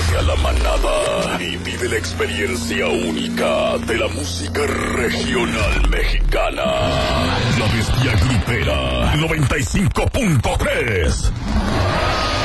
Únete a la manada y vive la experiencia única de la música regional mexicana. La Bestia Grupera 95.3.